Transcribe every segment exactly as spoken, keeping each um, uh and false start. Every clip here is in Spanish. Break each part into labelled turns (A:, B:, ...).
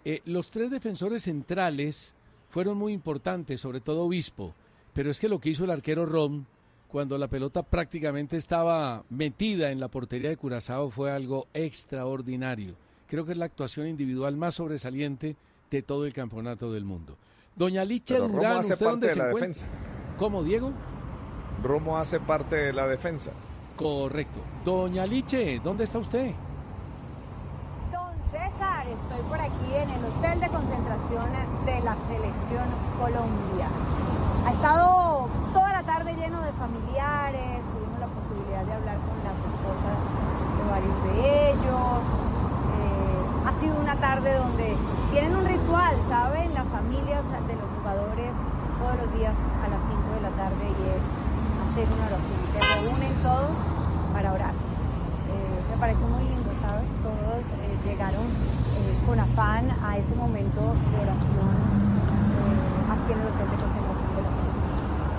A: Eh, los tres defensores centrales fueron muy importantes, sobre todo Obispo, pero es que lo que hizo el arquero Rom, cuando la pelota prácticamente estaba metida en la portería de Curazao, fue algo extraordinario. Creo que es la actuación individual más sobresaliente de todo el campeonato del mundo. Doña Licha
B: Pero
A: Durán,
B: Romo hace
A: ¿usted
B: parte
A: dónde
B: de
A: se
B: la
A: encuentra?
B: defensa.
A: ¿Cómo, Diego?
B: Romo hace parte de la defensa.
A: Correcto. Doña Liche, ¿dónde está usted?
C: Don César, estoy por aquí en el hotel de concentración de la Selección Colombia. Ha estado toda la tarde lleno de familiares, tuvimos la posibilidad de hablar con las esposas de varios de ellos. Eh, ha sido una tarde donde tienen un ritual, ¿saben? Las familias de los jugadores todos los días a las cinco de la tarde y es hacer una oración. Se reúnen todos para orar. Eh, me pareció muy lindo, ¿saben? Todos eh, llegaron eh, con afán a ese momento de oración eh, aquí en el hotel de concentración de la Selección.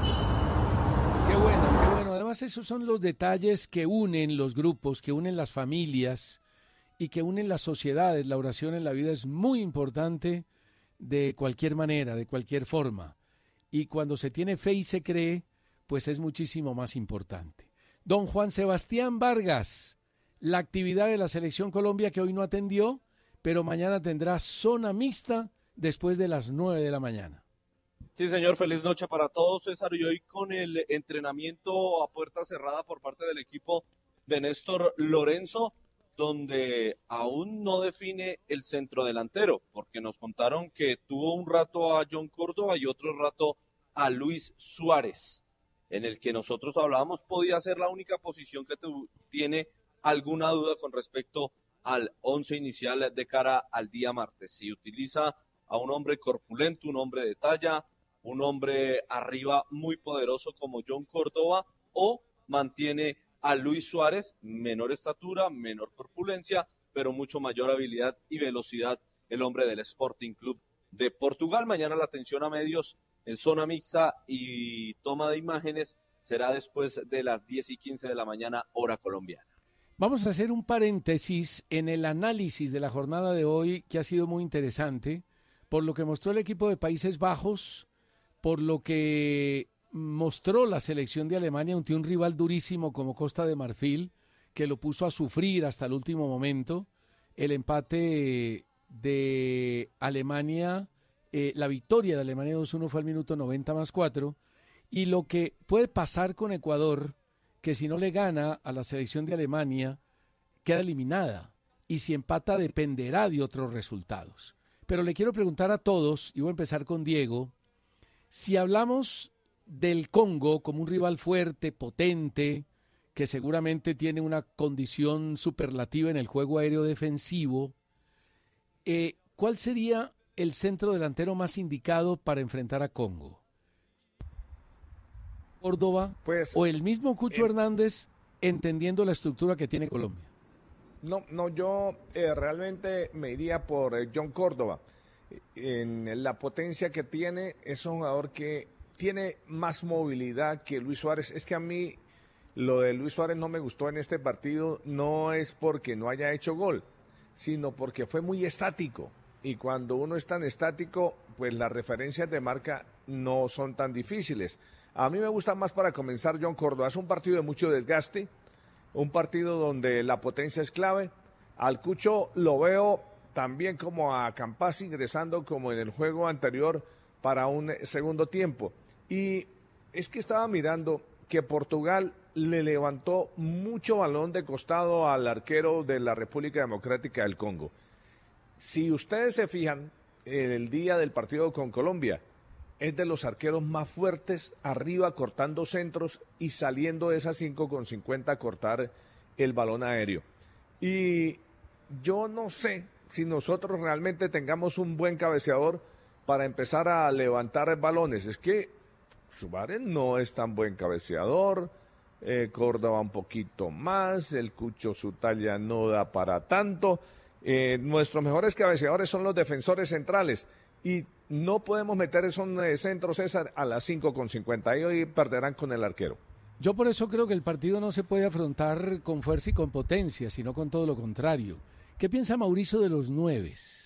A: Qué bueno, qué bueno. Además, esos son los detalles que unen los grupos, que unen las familias y que unen las sociedades. La oración en la vida es muy importante de cualquier manera, de cualquier forma. Y cuando se tiene fe y se cree, pues es muchísimo más importante. Don Juan Sebastián Vargas, la actividad de la Selección Colombia que hoy no atendió, pero mañana tendrá zona mixta después de las nueve de la mañana.
D: Sí, señor, feliz noche para todos, César, y hoy con el entrenamiento a puerta cerrada por parte del equipo de Néstor Lorenzo, donde aún no define el centrodelantero, porque nos contaron que tuvo un rato a John Córdoba y otro rato a Luis Suárez, en el que nosotros hablábamos podía ser la única posición que tu, tiene alguna duda con respecto al once inicial de cara al día martes. Si utiliza a un hombre corpulento, un hombre de talla, un hombre arriba muy poderoso como John Córdoba, o mantiene a Luis Suárez, menor estatura, menor corpulencia, pero mucho mayor habilidad y velocidad, el hombre del Sporting Club de Portugal. Mañana la atención a medios en zona mixta y toma de imágenes será después de las diez y quince de la mañana, hora colombiana.
A: Vamos a hacer un paréntesis en el análisis de la jornada de hoy, que ha sido muy interesante, por lo que mostró el equipo de Países Bajos, por lo que mostró la selección de Alemania ante un rival durísimo como Costa de Marfil, que lo puso a sufrir hasta el último momento. El empate de Alemania, eh, la victoria de Alemania dos uno fue al minuto noventa más cuatro, y lo que puede pasar con Ecuador, que si no le gana a la selección de Alemania, queda eliminada, y si empata dependerá de otros resultados. Pero le quiero preguntar a todos, y voy a empezar con Diego, si hablamos del Congo como un rival fuerte, potente, que seguramente tiene una condición superlativa en el juego aéreo defensivo, eh, ¿cuál sería el centro delantero más indicado para enfrentar a Congo? ¿Córdoba
B: Pues,
A: o el mismo Cucho
B: eh,
A: Hernández, entendiendo la estructura que tiene Colombia?
B: No, no, yo eh, realmente me iría por eh, John Córdoba. En la potencia que tiene, es un jugador que tiene más movilidad que Luis Suárez. Es que a mí lo de Luis Suárez no me gustó en este partido, no es porque no haya hecho gol, sino porque fue muy estático. Y cuando uno es tan estático, pues las referencias de marca no son tan difíciles. A mí me gusta más para comenzar John Córdoba. Es un partido de mucho desgaste, un partido donde la potencia es clave. Al Cucho lo veo también como a Campas ingresando como en el juego anterior para un segundo tiempo. Y es que estaba mirando que Portugal le levantó mucho balón de costado al arquero de la República Democrática del Congo. Si ustedes se fijan, el día del partido con Colombia, es de los arqueros más fuertes arriba cortando centros y saliendo de esas cinco con cincuenta a cortar el balón aéreo. Y yo no sé si nosotros realmente tengamos un buen cabeceador para empezar a levantar balones. Es que Suárez no es tan buen cabeceador, eh, Córdoba un poquito más, el Cucho su talla no da para tanto. Eh, nuestros mejores cabeceadores son los defensores centrales y no podemos meter esos eh, centros, César, a las cinco con cincuenta y hoy perderán con el arquero.
A: Yo por eso creo que el partido no se puede afrontar con fuerza y con potencia, sino con todo lo contrario. ¿Qué piensa Mauricio de los nueves?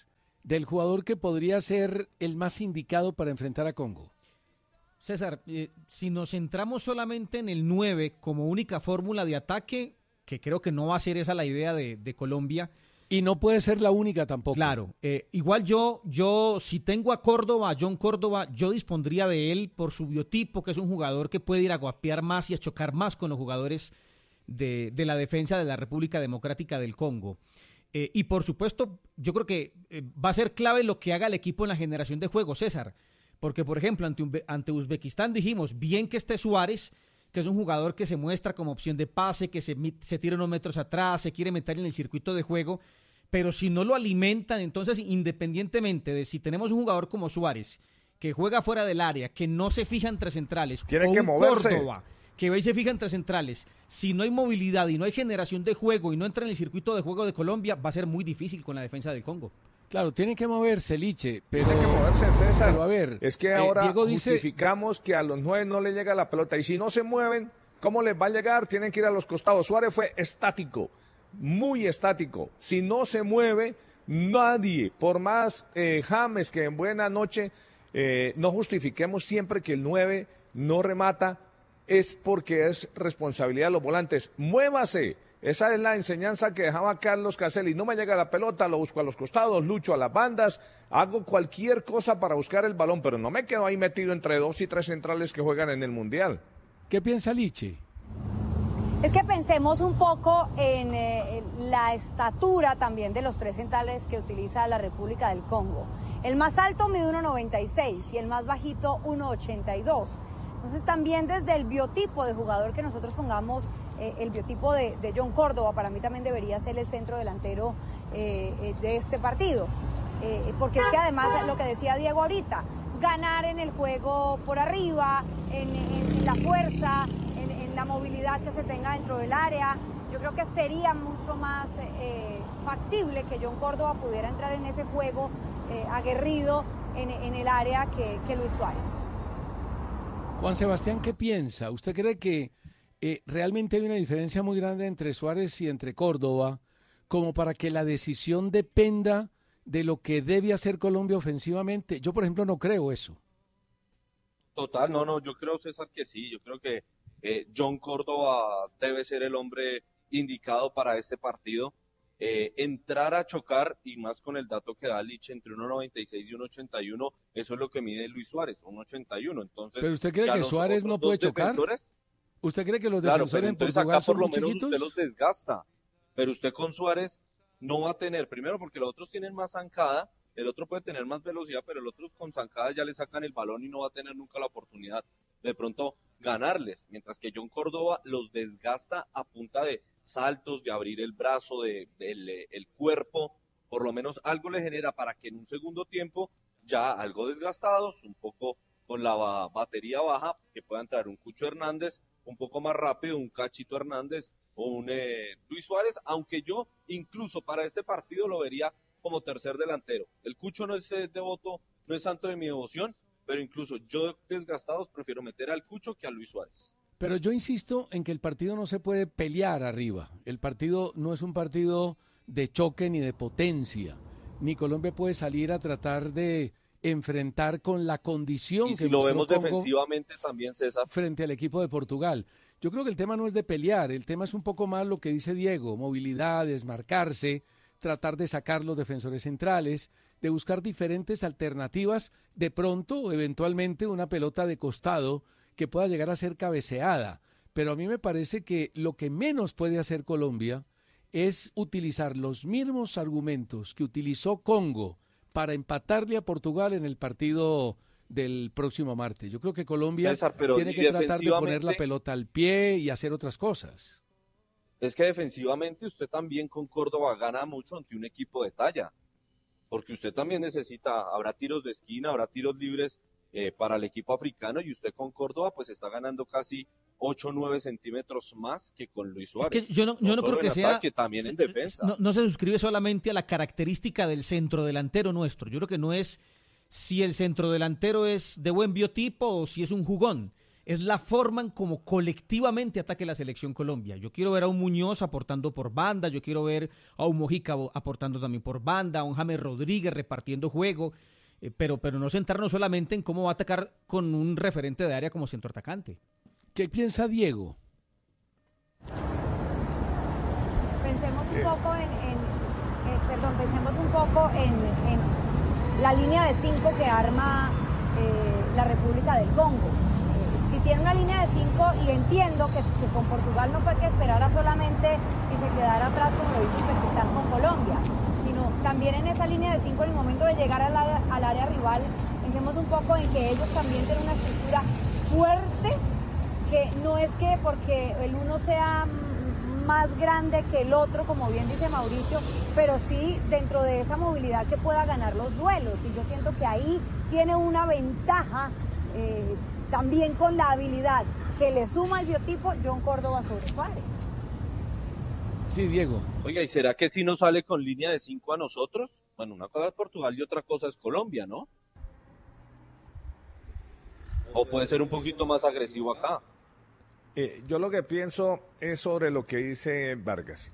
A: del jugador que podría ser el más indicado para enfrentar a Congo?
E: César, eh, si nos centramos solamente en el nueve como única fórmula de ataque, que creo que no va a ser esa la idea de, de Colombia.
A: Y no puede ser la única tampoco.
E: Claro, eh, igual yo, yo, si tengo a Córdoba, a John Córdoba, yo dispondría de él por su biotipo, que es un jugador que puede ir a guapear más y a chocar más con los jugadores de, de la defensa de la República Democrática del Congo. Eh, y por supuesto, yo creo que eh, va a ser clave lo que haga el equipo en la generación de juego, César. Porque, por ejemplo, ante, ante Uzbekistán dijimos, bien que esté Suárez, que es un jugador que se muestra como opción de pase, que se, se tira unos metros atrás, se quiere meter en el circuito de juego, pero si no lo alimentan, entonces independientemente de si tenemos un jugador como Suárez, que juega fuera del área, que no se fija entre centrales,
B: tiene
E: o
B: que
E: un
B: moverse.
E: Córdoba, que va y se fija entre centrales, si no hay movilidad y no hay generación de juego y no entra en el circuito de juego de Colombia, va a ser muy difícil con la defensa del Congo.
A: Claro, tiene que moverse, Liche, pero...
B: Tiene que moverse, César.
A: Pero a ver,
B: es que
A: eh,
B: ahora
A: Diego dice...
B: justificamos que a los nueve no le llega la pelota, y si no se mueven, ¿cómo les va a llegar? Tienen que ir a los costados. Suárez fue estático, muy estático. Si no se mueve, nadie, por más eh, James que en buena noche, eh, no justifiquemos siempre que el nueve no remata, es porque es responsabilidad de los volantes. Muévase. Esa es la enseñanza que dejaba Carlos Caselli. No me llega la pelota, lo busco a los costados, lucho a las bandas, hago cualquier cosa para buscar el balón, pero no me quedo ahí metido entre dos y tres centrales que juegan en el Mundial.
A: ¿Qué piensa Liche?
C: Es que pensemos un poco en eh, la estatura también de los tres centrales que utiliza la República del Congo. El más alto mide uno noventa y seis y el más bajito uno ochenta y dos. Entonces también desde el biotipo de jugador que nosotros pongamos, eh, el biotipo de, de John Córdoba, para mí también debería ser el centro delantero eh, eh, de este partido. Eh, porque es que además, lo que decía Diego ahorita, ganar en el juego por arriba, en, en, en la fuerza, en, en la movilidad que se tenga dentro del área, yo creo que sería mucho más eh, factible que John Córdoba pudiera entrar en ese juego eh, aguerrido en, en el área que, que Luis Suárez.
A: Juan Sebastián, ¿qué piensa? ¿Usted cree que eh, realmente hay una diferencia muy grande entre Suárez y entre Córdoba, como para que la decisión dependa de lo que debe hacer Colombia ofensivamente? Yo, por ejemplo, no creo eso.
D: Total, no, no, yo creo, César, que sí. Yo creo que eh, John Córdoba debe ser el hombre indicado para este partido. Eh, entrar a chocar, y más con el dato que da Liche, entre uno noventa y seis y uno ochenta y uno, eso es lo que mide Luis Suárez, uno ochenta y uno. Entonces,
A: ¿pero usted cree que Suárez no puede chocar? ¿Usted cree que los
D: claro,
A: defensores
D: en Portugal acá por lo menos chiquitos? Usted los desgasta, pero usted con Suárez no va a tener, primero porque los otros tienen más zancada, el otro puede tener más velocidad, pero el otro con zancada ya le sacan el balón y no va a tener nunca la oportunidad de pronto ganarles, mientras que John Córdoba los desgasta a punta de saltos, de abrir el brazo, de, de el, el cuerpo, por lo menos algo le genera para que en un segundo tiempo, ya algo desgastados, un poco con la ba- batería baja, que pueda entrar un Cucho Hernández un poco más rápido, un Cachito Hernández o un eh, Luis Suárez, aunque yo incluso para este partido lo vería como tercer delantero. El Cucho no es eh, devoto, no es santo de mi devoción, pero incluso yo desgastados prefiero meter al Cucho que a Luis Suárez.
A: Pero yo insisto en que el partido no se puede pelear arriba. El partido no es un partido de choque ni de potencia. Ni Colombia puede salir a tratar de enfrentar con la condición
D: y
A: que
D: si lo vemos
A: Congo
D: defensivamente también, César,
A: frente al equipo de Portugal. Yo creo que el tema no es de pelear, el tema es un poco más lo que dice Diego, movilidad, desmarcarse, tratar de sacar los defensores centrales, de buscar diferentes alternativas, de pronto, eventualmente, una pelota de costado que pueda llegar a ser cabeceada. Pero a mí me parece que lo que menos puede hacer Colombia es utilizar los mismos argumentos que utilizó Congo para empatarle a Portugal en el partido del próximo martes. Yo creo que Colombia
D: César, pero
A: tiene que tratar de poner la pelota al pie y hacer otras cosas.
D: Es que defensivamente usted también con Córdoba gana mucho ante un equipo de talla, porque usted también necesita, habrá tiros de esquina, habrá tiros libres eh, para el equipo africano, y usted con Córdoba pues está ganando casi ocho o nueve centímetros más que con Luis Suárez.
E: Es que yo no, yo no, no creo que sea...
D: ataque, también en defensa.
E: No, no se suscribe solamente a la característica del centrodelantero nuestro. Yo creo que no es si el centrodelantero es de buen biotipo o si es un jugón. es la forma en como colectivamente ataque la selección Colombia. Yo quiero ver a un Muñoz aportando por banda, yo quiero ver a un Mojica aportando también por banda, a un James Rodríguez repartiendo juego, eh, pero, pero no centrarnos solamente en cómo va a atacar con un referente de área como centroatacante.
A: ¿Qué piensa Diego?
C: Pensemos un poco en, en eh, perdón, pensemos un poco en, en la línea de cinco que arma eh, la República del Congo. Eh, si tiene una línea de cinco, y entiendo que, que con Portugal no fue que esperara solamente y se quedara atrás como lo hizo Uzbekistán con Colombia, sino también en esa línea de cinco, en el momento de llegar al área, al área rival, pensemos un poco en que ellos también tienen una estructura fuerte, que no es que porque el uno sea más grande que el otro, como bien dice Mauricio, pero sí dentro de esa movilidad que pueda ganar los duelos, y yo siento que ahí tiene una ventaja eh, también con la habilidad que le suma el biotipo John Córdoba sobre Suárez.
A: Sí, Diego.
D: Oiga, ¿y será que si no sale con línea de cinco a nosotros? Bueno, una cosa es Portugal y otra cosa es Colombia, ¿no? O puede ser un poquito más agresivo acá.
B: Eh, yo lo que pienso es sobre lo que dice Vargas.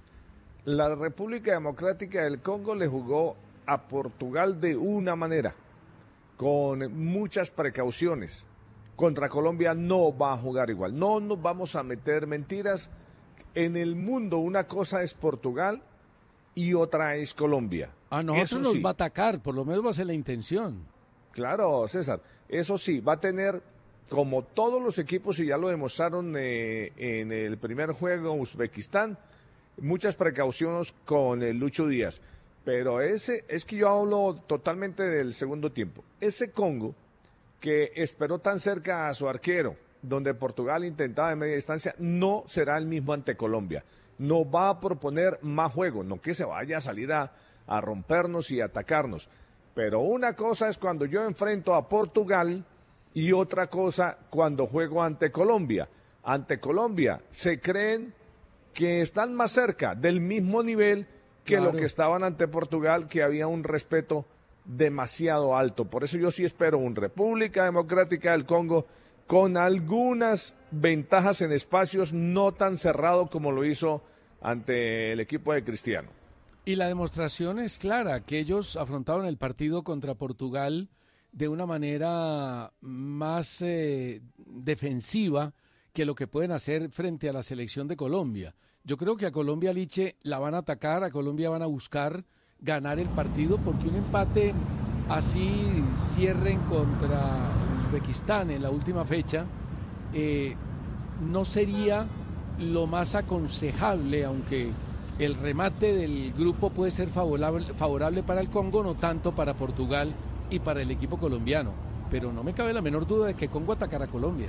B: La República Democrática del Congo le jugó a Portugal de una manera, con muchas precauciones. Contra Colombia no va a jugar igual. No nos vamos a meter mentiras. En el mundo una cosa es Portugal y otra es Colombia.
A: A nosotros
B: Eso
A: nos
B: sí.
A: va a atacar, por lo menos va a ser la intención.
B: Claro, César. Eso sí, va a tener, como todos los equipos, y ya lo demostraron eh, en el primer juego en Uzbekistán, muchas precauciones con el Lucho Díaz. Pero ese, es que yo hablo totalmente del segundo tiempo. Ese Congo, que esperó tan cerca a su arquero, donde Portugal intentaba de media distancia, no será el mismo ante Colombia. No va a proponer más juego, no que se vaya a salir a, a rompernos y atacarnos. Pero una cosa es cuando yo enfrento a Portugal y otra cosa cuando juego ante Colombia. Ante Colombia se creen que están más cerca del mismo nivel que
A: Claro.
B: lo que estaban ante Portugal, que había un respeto demasiado alto. Por eso yo sí espero un República Democrática del Congo con algunas ventajas en espacios, no tan cerrado como lo hizo ante el equipo de Cristiano.
A: Y la demostración es clara, que ellos afrontaron el partido contra Portugal de una manera más eh, defensiva que lo que pueden hacer frente a la selección de Colombia. Yo creo que a Colombia, Liche, la van a atacar, a Colombia van a buscar ganar el partido, porque un empate así cierren contra Uzbekistán en la última fecha eh, no sería lo más aconsejable, aunque el remate del grupo puede ser favorable, favorable para el Congo, no tanto para Portugal y para el equipo colombiano. Pero no me cabe la menor duda de que Congo atacará a Colombia.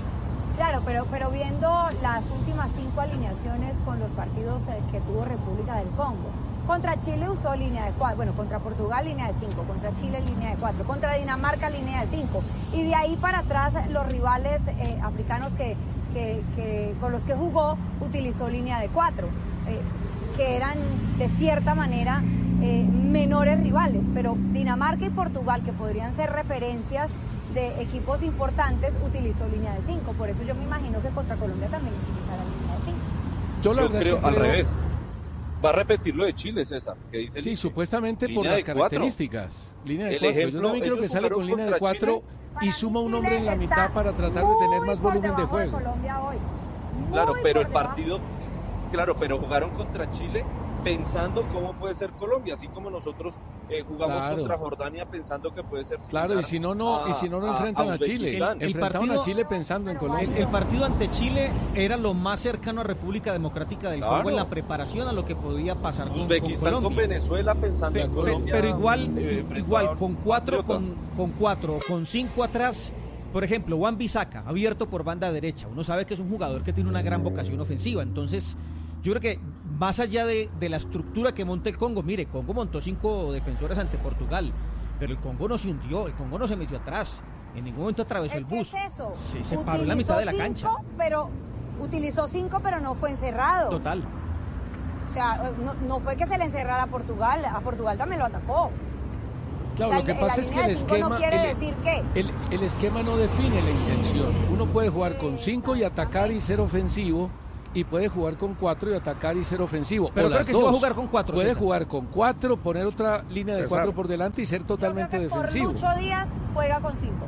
C: Claro, pero, pero viendo las últimas cinco alineaciones con los partidos eh, que tuvo República del Congo. Contra Chile usó línea de cuatro, bueno, contra Portugal línea de cinco, contra Chile línea de cuatro, contra Dinamarca línea de cinco. Y de ahí para atrás los rivales eh, africanos que, que, que, con los que jugó utilizó línea de cuatro, eh, que eran de cierta manera eh, menores rivales. Pero Dinamarca y Portugal, que podrían ser referencias de equipos importantes, utilizó línea de cinco. Por eso yo me imagino que contra Colombia también utilizará línea de cinco.
A: Yo la
D: Yo
A: verdad
D: creo,
A: es que
D: al
A: creo-
D: revés. Va a repetir lo de Chile, César, que dice
A: Sí,
D: Liche.
A: supuestamente por
D: Línea
A: las
D: de cuatro.
A: características. Línea de
D: El
A: cuatro. Yo
D: ejemplo,
A: también creo que
D: ellos
A: sale con
D: jugaron
A: línea de
D: contra
A: cuatro
D: Chile.
C: Para
A: y
C: mí
A: suma un
C: Chile
A: hombre en la
C: está
A: mitad para tratar de tener
C: muy
A: más
C: por
A: volumen de
C: debajo
A: juego.
C: Colombia hoy.
D: Claro,
C: Muy
D: pero
C: por
D: el
C: debajo.
D: partido, claro, pero jugaron contra Chile pensando cómo puede ser Colombia, así como nosotros eh, jugamos
A: Claro.
D: contra Jordania pensando que puede ser similar.
A: Claro, y si no, no,
D: a-
A: y si no, no
D: a-
A: enfrentan a, Chile.
D: Uzbekistán.
E: El
A: Enfrentaron
E: partido-
A: a Chile pensando en
C: Pero
A: Colombia.
E: El, el partido ante Chile era lo más cercano a República Democrática del
D: Claro.
E: Congo en la preparación a lo que podía pasar con, con
D: Uzbekistán con,
E: Colombia.
D: Venezuela pensando
E: Pe-
D: en
E: pe-
D: Colombia.
E: pero igual,
D: eh,
E: igual
D: frente a
E: con cuatro,
D: Patriota.
E: con, con cuatro, con cinco atrás. Por ejemplo, Juan Bisaca, abierto por banda derecha. Uno sabe que es un jugador que tiene una gran vocación ofensiva. Entonces, yo creo que más allá de, de la estructura que monta el Congo, mire, Congo montó cinco defensores ante Portugal, pero el Congo no se hundió, el Congo no se metió atrás. En ningún momento atravesó
C: Es
E: el
C: que
E: bus.
C: es eso.
E: Se separó en la mitad de la
C: Utilizó
E: cancha.
C: cinco, pero utilizó cinco, pero no fue encerrado.
E: Total.
C: O sea, no, no fue que se le encerrara a Portugal, a Portugal también lo atacó.
A: Claro,
C: O sea,
A: lo que
C: el-
A: pasa
C: la
A: es que
C: línea
A: el
C: de cinco
A: esquema,
C: no quiere
A: el,
C: decir qué.
A: el- el esquema no define la intención. Uno puede jugar con cinco y atacar y ser ofensivo, y puede jugar con cuatro y atacar y ser ofensivo.
E: Pero
A: o
E: creo
A: las
E: que sí va a
A: dos.
E: jugar con cuatro,
A: Puede
E: César.
A: jugar con cuatro, poner otra línea de
B: César.
A: cuatro por delante y ser totalmente
C: Yo creo que
A: defensivo.
C: por Lucho Díaz juega con cinco.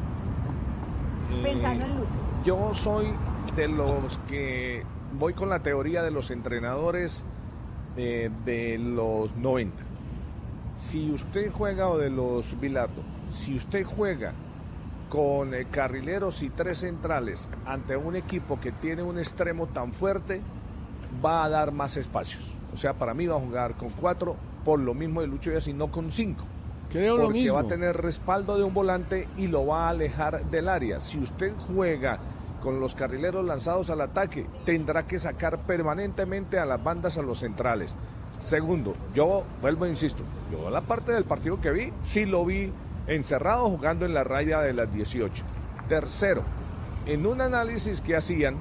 C: Pensando en Lucho.
B: Yo soy de los que voy con la teoría de los entrenadores eh, de los noventa. Si usted juega, o de los Bilardo, si usted juega con eh, carrileros y tres centrales ante un equipo que tiene un extremo tan fuerte, va a dar más espacios. O sea, para mí va a jugar con cuatro, por lo mismo de Lucho Díaz, y no con cinco.
A: Creo lo
B: Porque
A: mismo.
B: va a tener respaldo de un volante y lo va a alejar del área. Si usted juega con los carrileros lanzados al ataque, tendrá que sacar permanentemente a las bandas, a los centrales. Segundo, yo vuelvo e insisto, yo la parte del partido que vi, sí lo vi encerrado jugando en la raya de las dieciocho. Tercero, en un análisis que hacían,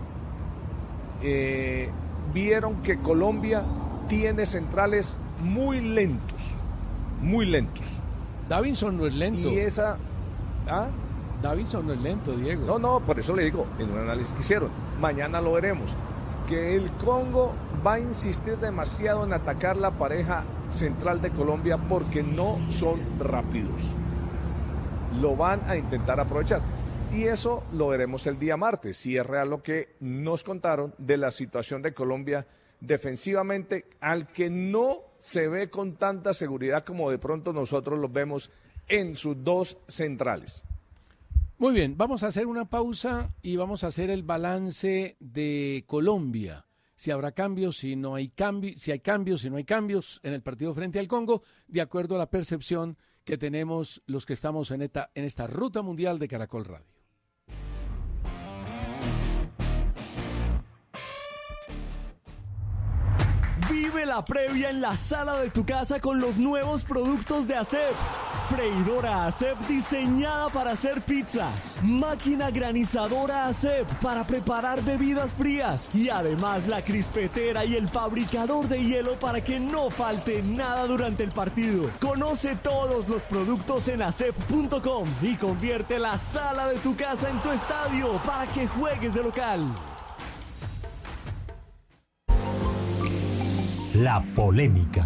B: eh, vieron que Colombia tiene centrales muy lentos, muy lentos.
A: Davinson no es lento.
B: Y esa... ¿ah?
A: Davinson no es lento, Diego.
B: No, no, por eso le digo, en un análisis que hicieron, mañana lo veremos, que el Congo va a insistir demasiado en atacar la pareja central de Colombia porque no son rápidos. Lo van a intentar aprovechar. Y eso lo veremos el día martes, si es real lo que nos contaron de la situación de Colombia defensivamente, al que no se ve con tanta seguridad como de pronto nosotros los vemos en sus dos centrales.
A: Muy bien, vamos a hacer una pausa y vamos a hacer el balance de Colombia. Si habrá cambios, si no hay cambios, si hay cambios, si no hay cambios en el partido frente al Congo, de acuerdo a la percepción que tenemos los que estamos en esta, en esta ruta mundial de Caracol Radio.
F: Vive la previa en la sala de tu casa con los nuevos productos de ASEP. Freidora ASEP diseñada para hacer pizzas. Máquina granizadora ASEP para preparar bebidas frías. Y además la crispetera y el fabricador de hielo para que no falte nada durante el partido. Conoce todos los productos en asep punto com y convierte la sala de tu casa en tu estadio para que juegues de local.
G: La polémica.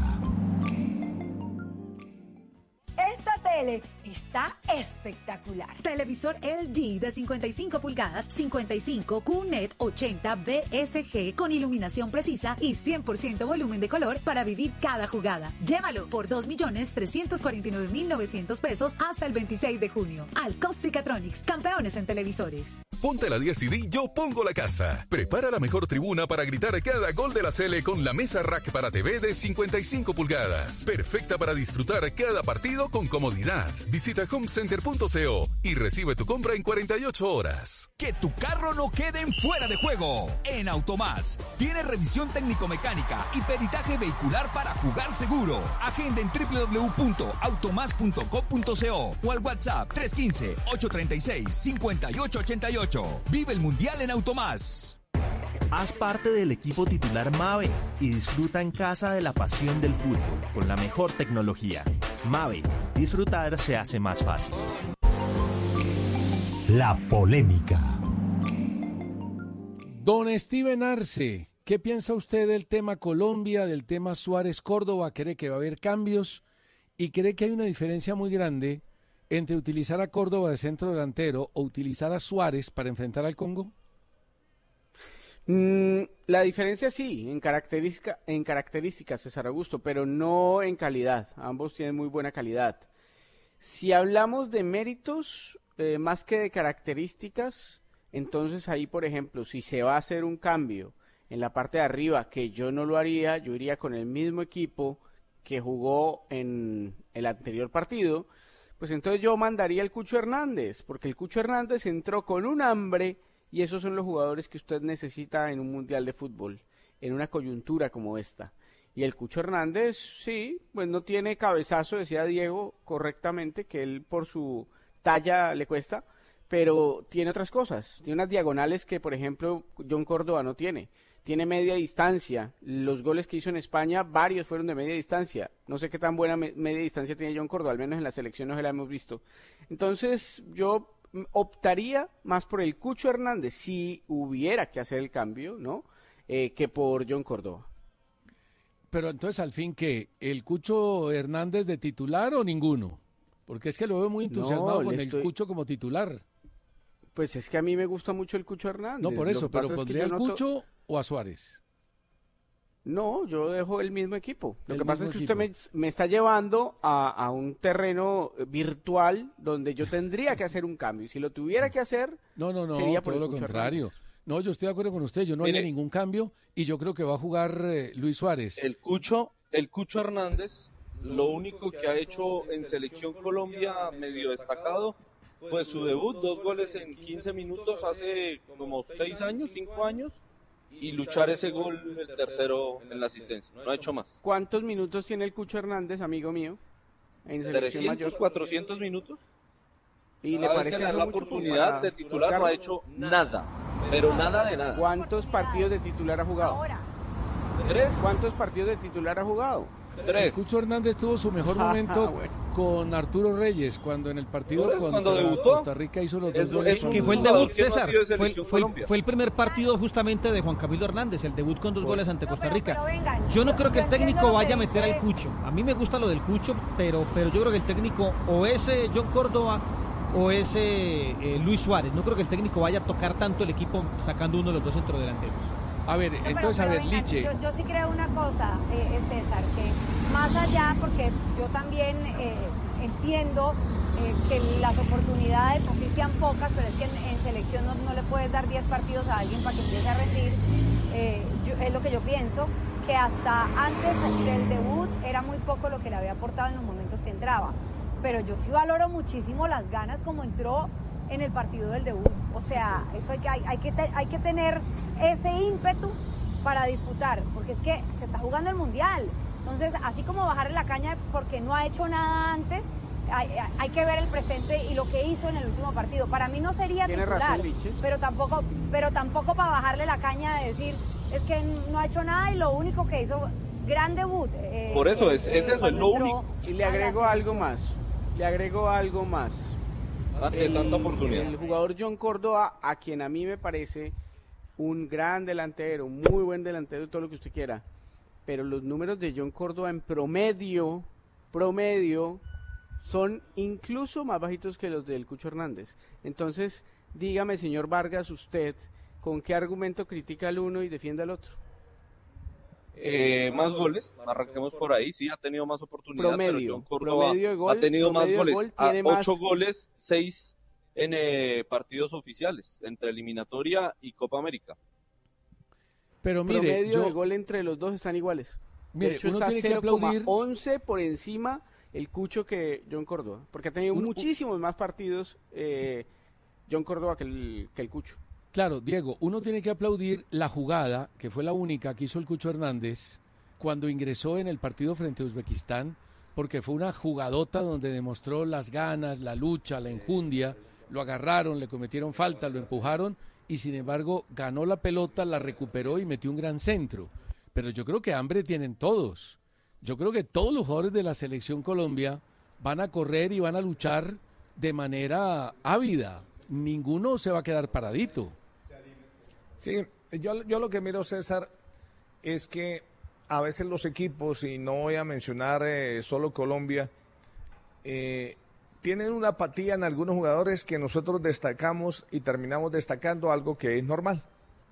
H: Esta tele está espectacular. Televisor L G de cincuenta y cinco pulgadas, cincuenta y cinco Q N E T ochenta B S G con iluminación precisa y cien por ciento volumen de color para vivir cada jugada. Llévalo por dos millones trescientos cuarenta y nueve mil novecientos pesos hasta el veintiséis de junio. Alcostricatronics, campeones en televisores.
I: Ponte la diez y di Yo Pongo la Casa. Prepara la mejor tribuna para gritar cada gol de la Sele con la mesa rack para T V de cincuenta y cinco pulgadas. Perfecta para disfrutar cada partido con comodidad. Visita home center punto co y recibe tu compra en cuarenta y ocho horas.
J: Que tu carro no quede en fuera de juego. En Automás tiene revisión técnico-mecánica y peritaje vehicular para jugar seguro. Agenda en doble u doble u doble u punto automás punto com punto co o al WhatsApp tres uno cinco, ocho tres seis, cinco ocho ocho ocho. Vive el Mundial en Automás.
K: Haz parte del equipo titular Mave y disfruta en casa de la pasión del fútbol con la mejor tecnología. Mave, disfrutar se hace más fácil.
G: La polémica.
A: Don Steven Arce, ¿qué piensa usted del tema Colombia, del tema Suárez-Córdoba? ¿Cree que va a haber cambios? ¿Y cree que hay una diferencia muy grande entre utilizar a Córdoba de centro delantero o utilizar a Suárez para enfrentar al Congo?
L: Mm, la diferencia sí, en, característica, en características, César Augusto, pero no en calidad. Ambos tienen muy buena calidad. Si hablamos de méritos, eh, más que de características, entonces ahí, por ejemplo, si se va a hacer un cambio en la parte de arriba, que yo no lo haría, yo iría con el mismo equipo que jugó en el anterior partido, pues entonces yo mandaría al Cucho Hernández, porque el Cucho Hernández entró con un hambre y esos son los jugadores que usted necesita en un mundial de fútbol, en una coyuntura como esta. Y el Cucho Hernández, sí, pues no tiene cabezazo, decía Diego correctamente, que él por su talla le cuesta, pero tiene otras cosas, tiene unas diagonales que, por ejemplo, John Córdoba no tiene. tiene media distancia. Los goles que hizo en España, varios fueron de media distancia. No sé qué tan buena me media distancia tiene John Córdoba, al menos en la selección no se la hemos visto. Entonces, yo optaría más por el Cucho Hernández, si hubiera que hacer el cambio, ¿no? Eh, que por John Córdoba.
A: Pero entonces, al fin, ¿qué? ¿El Cucho Hernández de titular o ninguno? Porque es que lo veo muy entusiasmado
L: No,
A: con
L: estoy...
A: el Cucho como titular.
L: Pues es que a mí me gusta mucho el Cucho Hernández.
A: No, por eso, pero ¿pondría al Cucho
L: to...
A: o a Suárez?
L: No, yo dejo el mismo equipo. Lo
A: el
L: que pasa es que
A: equipo.
L: usted me, me está llevando a, a un terreno virtual donde yo tendría que hacer un cambio. Y si lo tuviera que hacer,
A: no, no, no,
L: sería por
A: todo
L: el
A: lo
L: Cucho
A: contrario.
L: Hernández.
A: No, yo estoy de acuerdo con usted, yo no
D: Mire,
A: haría ningún cambio y yo creo que va a jugar eh, Luis Suárez.
D: El Cucho, el Cucho Hernández, lo único que ha hecho en Selección Colombia medio destacado, pues su debut, dos goles en quince minutos hace como seis años, cinco años, y luchar ese gol, el tercero en la asistencia, no ha hecho más.
L: ¿Cuántos minutos tiene el Cucho Hernández, amigo mío? En selección
D: trescientos,
L: mayor.
D: cuatrocientos minutos.
L: ¿Y le
D: Cada
L: parece
D: vez que le da
L: eso
D: la
L: mucho
D: oportunidad
L: para
D: de titular no ha
L: colocarlo?
D: hecho nada, pero nada de nada.
L: ¿Cuántos partidos de titular ha jugado?
C: Ahora.
D: ¿Tres?
L: ¿Cuántos partidos de titular ha jugado?
A: El
D: Tres.
A: Cucho Hernández tuvo su mejor
L: Ah,
A: momento
L: bueno.
A: con Arturo Reyes, cuando en el partido
D: Ahora,
A: contra
D: cuando debutó.
A: Costa Rica hizo los dos
D: Eso-
A: goles.
D: eso-
A: con-
E: Que fue el
D: Un jugador
E: debut,
D: que no ha
E: César.
D: sido de
E: Fue,
D: Selección
E: fue el-
D: Colombia.
E: fue el primer partido justamente de Juan Camilo Hernández, el debut con dos goles ante
C: No,
E: Costa
C: pero-
E: Rica.
C: pero vengan,
E: Yo no
C: yo-
E: creo que
C: yo
E: el técnico
C: entiendo lo
E: vaya a
C: que
E: meter
C: dice-
E: al Cucho. A mí me gusta lo del Cucho, pero, pero yo creo que el técnico o es eh, John Córdoba o es eh, eh, Luis Suárez. No creo que el técnico vaya a tocar tanto el equipo sacando uno de los dos centrodelanteros.
A: A ver,
C: No, pero-
A: entonces, a
C: pero
A: ver,
C: vengan,
A: Liche.
C: Yo, yo sí creo una cosa, eh, eh, César, que más allá, porque yo también eh, entiendo eh, que las oportunidades, así sean pocas, pero es que en, en selección no, no le puedes dar diez partidos a alguien para que empiece a rendir. Eh, yo- es lo que yo pienso, que hasta antes del debut era muy poco lo que le había aportado en los momentos que entraba. Pero yo sí valoro muchísimo las ganas como entró en el partido del debut. O sea, eso hay que, hay, hay que, te- hay que tener ese ímpetu para disputar, porque es que se está jugando el Mundial. Entonces, así como bajarle la caña porque no ha hecho nada antes, hay, hay que ver el presente y lo que hizo en el último partido. Para mí no sería
L: Tiene
C: titular,
L: razón, Liche.
C: pero tampoco, pero tampoco para bajarle la caña de decir, es que no ha hecho nada y lo único que hizo, gran debut. eh,
D: Por eso, es- es eso, es
C: cuando
D: lo
C: entró
D: único.
L: Y le
C: a la
L: agrego algo
C: selección.
L: más. Le agrego algo más.
D: Ante tanta oportunidad.
L: El jugador John Córdoba, a quien a mí me parece un gran delantero, muy buen delantero, todo lo que usted quiera. Pero los números de John Córdoba en promedio, promedio, son incluso más bajitos que los del Cucho Hernández. Entonces, dígame, señor Vargas, usted, ¿con qué argumento critica al uno y defiende al otro?
D: Eh, más goles, arranquemos por ahí, sí, ha tenido más oportunidades,
L: Promedio,
D: pero John Córdoba
L: promedio de gol,
D: ha tenido más
L: promedio de
D: goles,
L: gol,
D: a
L: tiene más-
D: ocho goles, seis en eh, partidos oficiales, entre eliminatoria y Copa América.
A: Pero mire,
L: Promedio
A: yo,
L: de gol entre los dos están iguales.
A: mire,
L: de hecho,
A: uno
L: está
A: tiene que
L: cero coma
A: aplaudir.
L: once por encima el Cucho que John Córdoba, porque ha tenido
A: Un- un-
L: muchísimos más partidos eh, John Córdoba que el, que el Cucho.
A: Claro, Diego, uno tiene que aplaudir la jugada, que fue la única que hizo el Cucho Hernández cuando ingresó en el partido frente a Uzbekistán, porque fue una jugadota donde demostró las ganas, la lucha, la enjundia, lo agarraron, le cometieron falta, lo empujaron y sin embargo ganó la pelota, la recuperó y metió un gran centro. Pero yo creo que hambre tienen todos. Yo creo que todos los jugadores de la selección Colombia van a correr y van a luchar de manera ávida. Ninguno se va a quedar paradito.
B: Sí, yo, yo lo que miro, César, es que a veces los equipos, y no voy a mencionar eh, solo Colombia, eh, tienen una apatía en algunos jugadores que nosotros destacamos y terminamos destacando algo que es normal.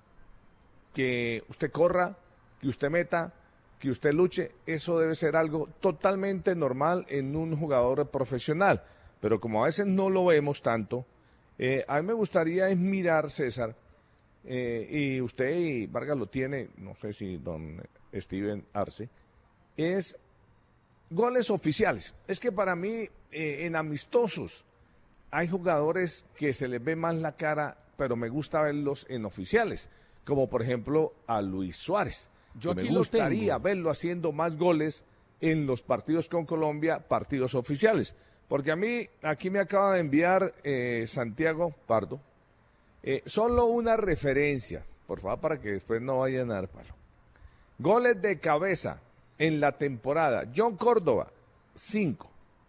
B: Que usted corra, que usted meta, que usted luche, eso debe ser algo totalmente normal en un jugador profesional. Pero como a veces no lo vemos tanto, eh, a mí me gustaría es mirar, César, eh, y usted y Vargas lo tiene, no sé si don Steven Arce, es goles oficiales. Es que para mí, eh, en amistosos, hay jugadores que se les ve más la cara, pero me gusta verlos en oficiales, como por ejemplo a Luis Suárez.
A: Yo
B: que
A: aquí
B: me
A: lo
B: gustaría
A: tengo.
B: verlo haciendo más goles en los partidos con Colombia, partidos oficiales. Porque a mí, aquí me acaba de enviar eh, Santiago Pardo, eh, solo una referencia, por favor, para que después no vayan a dar palo. Goles de cabeza en la temporada. John Córdoba, cinco.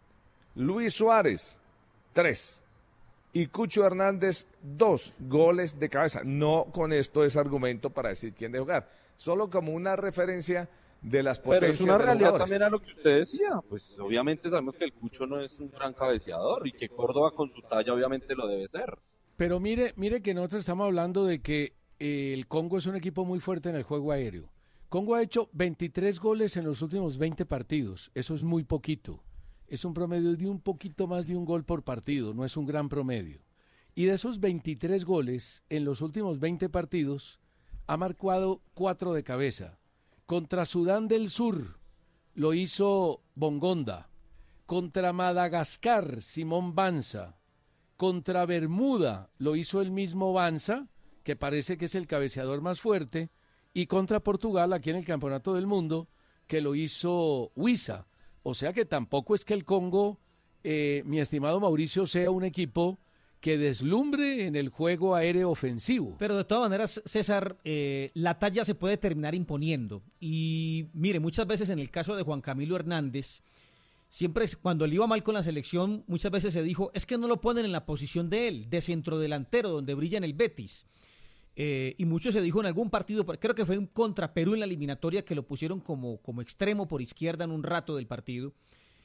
B: Luis Suárez, tres. Y Cucho Hernández, dos goles de cabeza. No con esto es argumento para decir quién debe jugar. Solo como una referencia de las potencias.
D: Pero es una
B: de
D: realidad
B: jugadores.
D: también a lo que usted decía. Pues obviamente sabemos que el Cucho no es un gran cabeceador y que Córdoba con su talla obviamente lo debe ser.
A: Pero mire, mire que nosotros estamos hablando de que eh, el Congo es un equipo muy fuerte en el juego aéreo. Congo ha hecho veintitrés goles en los últimos veinte partidos. Eso es muy poquito. Es un promedio de un poquito más de un gol por partido. No es un gran promedio. Y de esos veintitrés goles en los últimos veinte partidos, ha marcado cuatro de cabeza. Contra Sudán del Sur lo hizo Bongonda. Contra Madagascar, Simón Banza. Contra Bermuda lo hizo el mismo Banza, que parece que es el cabeceador más fuerte. Y contra Portugal, aquí en el Campeonato del Mundo, que lo hizo Huiza. O sea que tampoco es que el Congo, eh, mi estimado Mauricio, sea un equipo que deslumbre en el juego aéreo ofensivo.
E: Pero de todas maneras, César, eh, la talla se puede terminar imponiendo. Y mire, muchas veces en el caso de Juan Camilo Hernández, siempre cuando le iba mal con la selección, muchas veces se dijo, es que no lo ponen en la posición de él, de centrodelantero, donde brilla en el Betis. Eh, y mucho se dijo en algún partido, creo que fue contra Perú en la eliminatoria, que lo pusieron como, como extremo por izquierda en un rato del partido.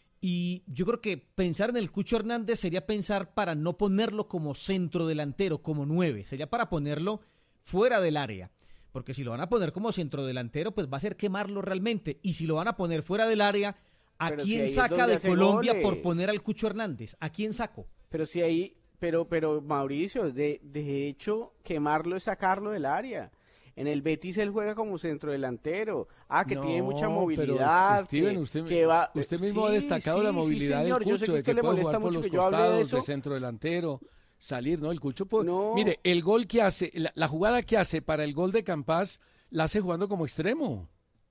E: Y yo creo que pensar en el Cucho Hernández sería pensar para no ponerlo como centrodelantero, como nueve, sería para ponerlo fuera del área, porque si lo van a poner como centrodelantero, pues va a ser quemarlo realmente, y si lo van a poner fuera del área, ¿a
L: Pero si
E: quién
L: ahí es
E: saca
L: donde
E: de
L: hace
E: Colombia
L: goles.
E: por poner al Cucho Hernández? ¿A quién saco?
L: Pero si ahí, pero, pero Mauricio, de, de hecho, quemarlo es sacarlo del área. En el Betis él juega como centrodelantero. Ah, que
A: No,
L: tiene mucha
A: pero,
L: movilidad.
A: Steven,
L: que,
A: usted,
L: que va...
A: usted mismo
L: sí,
A: ha destacado
L: sí,
A: la
L: sí,
A: movilidad
L: señor.
A: del
L: Yo sé
A: Cucho,
L: que
A: de que
L: usted le
A: puede
L: molesta
A: jugar por
L: mucho
A: los
L: que yo hable de
A: costados,
L: eso.
A: de centro delantero, salir, ¿no? El Cucho puede...
L: No.
A: Mire, el gol que hace, la, la jugada que hace para el gol de Campas, la hace jugando como extremo.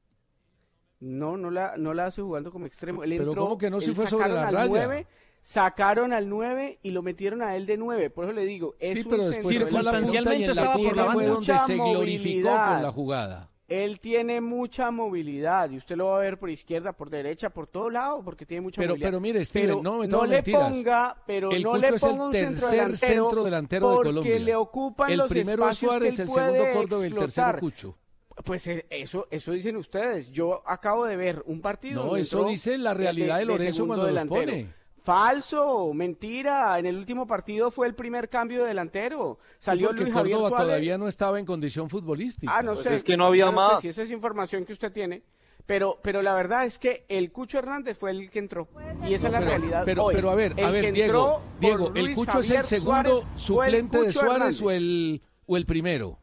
L: No, no la, no la hace jugando como extremo. Él
A: Pero
L: entró,
A: ¿cómo que no si
L: él
A: fue sobre
L: sacaron
A: la
L: al
A: raya?
L: nueve, sacaron al nueve y lo metieron a él de nueve. Por eso le digo, es
A: Sí,
L: un
A: pero después se fue a la punta y
E: circunstancialmente
A: en la
E: estaba por
A: punta
E: la
A: fue
E: banda.
A: donde
L: Mucha
A: se glorificó
L: movilidad.
A: con la jugada.
L: Él tiene mucha movilidad y usted lo va a ver por izquierda, por derecha, por todo lado, porque tiene mucha
A: Pero,
L: movilidad.
A: pero mire, Steven,
L: Pero
A: no me
L: no
A: tomes
L: le
A: mentiras.
L: ponga, pero
A: El
L: no
A: Cucho
L: le
A: es el
L: ponga un
A: tercer centro delantero de
L: porque
A: Colombia.
L: le ocupan
A: El
L: los
A: primero es
L: espacios
A: Suárez,
L: que él
A: el segundo
L: puede
A: Córdoba y el tercero
L: explotar.
A: Cucho.
L: Pues eh, eso, eso dicen ustedes. Yo acabo de ver un partido.
A: No,
L: donde
A: eso
L: entró
A: dice la realidad de Lorenzo
L: segundo
A: cuando los
L: delantero.
A: pone.
L: Falso, mentira. En el último partido fue el primer cambio de delantero. Salió
A: Sí, porque
L: Luis Javier
A: Córdoba
L: Suárez.
A: todavía no estaba en condición futbolística.
L: Ah, no
D: Pues
L: sé.
D: es que no había
L: Yo sé
D: más.
L: si esa es información que usted tiene. Pero, pero la verdad es que el Cucho Hernández fue el que entró. Y esa es la
A: pero,
L: realidad
A: pero,
L: hoy.
A: pero a ver, a
L: El
A: ver,
L: que
A: Diego,
L: entró por
A: Diego, ¿el
L: Luis
A: Cucho es
L: Javier
A: el segundo
L: Suárez fue el
A: suplente de
L: Cucho
A: Suárez o
L: Hernández.
A: el, o el primero?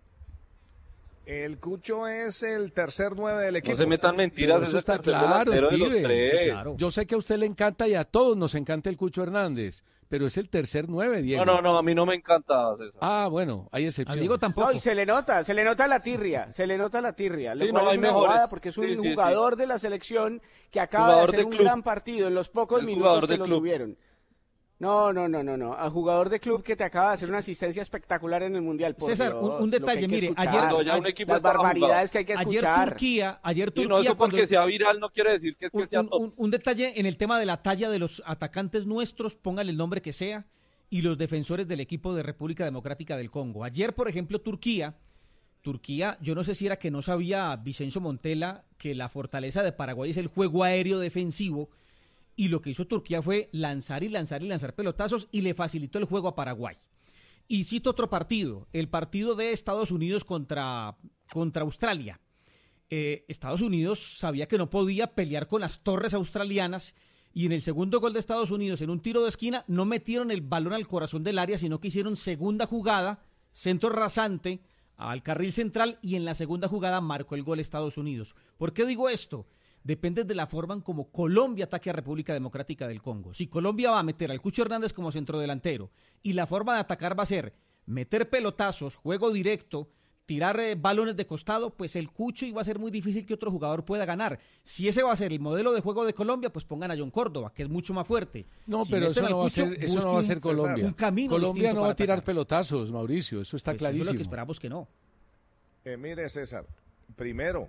B: El Cucho es el tercer nueve del equipo.
D: No se metan mentiras.
A: Pero eso
D: es el
A: está
D: tercer
A: claro,
D: delantero de los
A: Steven.
D: tres.
A: Sí, claro. Yo sé que a usted le encanta y a todos nos encanta el Cucho Hernández, pero es el tercer nueve, Diego.
D: No, no, no, a mí no me encanta, César.
A: Ah, bueno, hay excepciones.
E: A Diego tampoco.
L: No, y se le nota, se le nota la tirria, se le nota la tirria. Lo
D: Sí,
L: cual
D: no,
L: es
D: hay
L: una
D: mejores.
L: bobada porque es un
D: Sí, sí,
L: jugador de la selección que acaba
D: Jugador
L: de hacer
D: de
L: un
D: club.
L: gran partido en los pocos
D: Es
L: minutos
D: jugador
L: que
D: de
L: lo
D: club.
L: tuvieron. No, no, no, no, no. A jugador de club que te acaba de hacer una asistencia espectacular en el Mundial. Por
E: César,
L: Dios,
E: un- un
L: lo que
E: detalle,
L: hay que
E: mire,
L: escuchar.
E: ayer-
D: Cuando ya un equipo
L: las
D: estaba
L: barbaridades
D: jugado.
L: que hay que
E: Ayer
L: escuchar.
E: Turquía, ayer
D: Y
E: Turquía
D: no, eso
E: cuando-
D: porque sea viral no quiere decir que es que
E: un,
D: sea
E: un-
D: top.
E: un- un detalle en el tema de la talla de los atacantes nuestros, póngale el nombre que sea, y los defensores del equipo de República Democrática del Congo. Ayer, por ejemplo, Turquía, Turquía, yo no sé si era que no sabía Vicencio Montella que la fortaleza de Paraguay es el juego aéreo defensivo, y lo que hizo Turquía fue lanzar y lanzar y lanzar pelotazos y le facilitó el juego a Paraguay. Y cito otro partido, el partido de Estados Unidos contra, contra Australia. Eh, Estados Unidos sabía que no podía pelear con las torres australianas y en el segundo gol de Estados Unidos, en un tiro de esquina, no metieron el balón al corazón del área, sino que hicieron segunda jugada, centro rasante al carril central y en la segunda jugada marcó el gol Estados Unidos. ¿Por qué digo esto? Depende de la forma en como Colombia ataque a República Democrática del Congo. Si Colombia va a meter al Cucho Hernández como centrodelantero y la forma de atacar va a ser meter pelotazos, juego directo, tirar eh, balones de costado, pues el Cucho iba a ser muy difícil que otro jugador pueda ganar. Si ese va a ser el modelo de juego de Colombia, pues pongan a John Córdoba, que es mucho más fuerte.
A: No,
E: Si
A: pero
E: meten
A: eso
E: al
A: no va a
E: Cucho,
A: ser, eso no va a
E: busquen
A: ser Colombia.
E: un camino
A: Colombia
E: distinto
A: no va a
E: para
A: tirar
E: atacar.
A: pelotazos, Mauricio, eso está
E: Pues eso es
A: clarísimo.
E: lo que esperamos que no.
B: Eh, mire, César, primero,